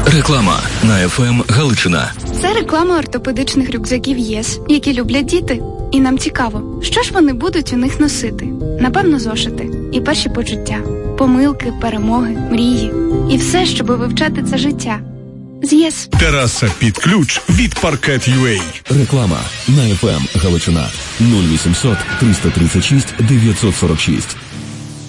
Реклама на ФМ Галичина. Це реклама ортопедичних рюкзаків ЄС, які люблять діти. І нам цікаво, що ж вони будуть у них носити? Напевно, зошити. І перші почуття. Помилки, перемоги, мрії. І все, щоб вивчати це життя. З ЄС. Тераса під ключ від Parquet.ua. Реклама на ФМ Галичина. 0800 336 946.